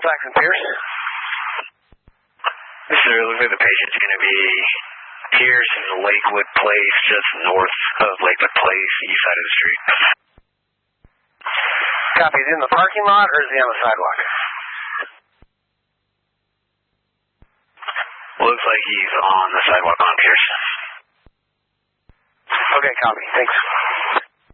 Colfax and Pierce. Sir, it looks like the patient's going to be Pierce in the Lakewood Place, just north of Lakewood Place, east side of the street. Copy. Is he in the parking lot or is he on the sidewalk? Looks like he's on the sidewalk on Pierce. Okay, copy. Thanks.